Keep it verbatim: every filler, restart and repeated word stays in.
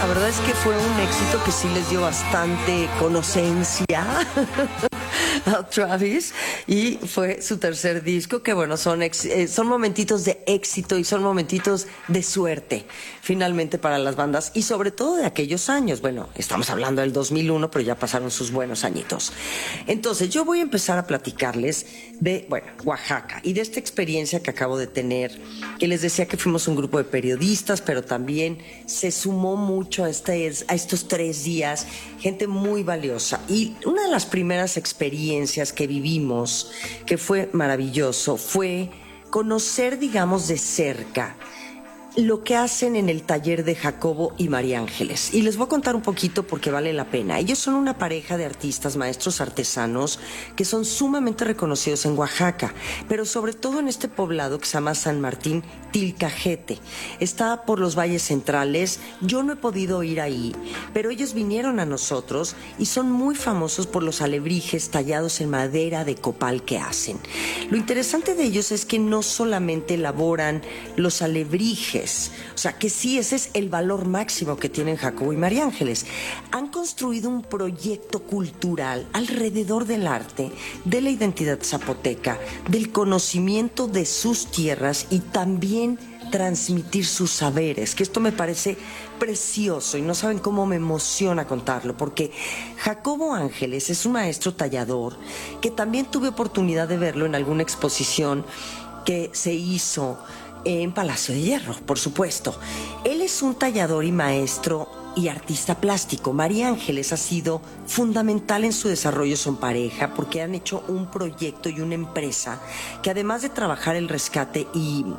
verdad es que fue un éxito que sí les dio bastante conocencia a Travis, y fue su tercer disco, que bueno, son, ex, eh, son momentitos de éxito y son momentitos de suerte, finalmente, para las bandas, y sobre todo de aquellos años. Bueno, estamos hablando del dos mil uno, pero ya pasaron sus buenos añitos. Entonces, yo voy a empezar a platicarles de, bueno, Oaxaca, y de esta experiencia que acabo de tener, que les decía que fuimos un grupo de periodistas, pero también se sumó mucho a, este, a estos tres días gente muy valiosa. Y una de las primeras experiencias que vivimos, que fue maravilloso, fue conocer, digamos, de cerca lo que hacen en el taller de Jacobo y María Ángeles. Y les voy a contar un poquito porque vale la pena. Ellos son una pareja de artistas, maestros artesanos, que son sumamente reconocidos en Oaxaca, pero sobre todo en este poblado que se llama San Martín Tilcajete. Está por los valles centrales. Yo no he podido ir ahí, pero ellos vinieron a nosotros y son muy famosos por los alebrijes tallados en madera de copal que hacen. Lo interesante de ellos es que no solamente elaboran los alebrijes, o sea, que sí, ese es el valor máximo que tienen Jacobo y María Ángeles. Han construido un proyecto cultural alrededor del arte, de la identidad zapoteca, del conocimiento de sus tierras y también transmitir sus saberes, que esto me parece precioso y no saben cómo me emociona contarlo, porque Jacobo Ángeles es un maestro tallador que también tuve oportunidad de verlo en alguna exposición que se hizo en Palacio de Hierro, por supuesto. Él es un tallador y maestro y artista plástico. María Ángeles ha sido fundamental en su desarrollo, son pareja, porque han hecho un proyecto y una empresa que, además de trabajar el rescate y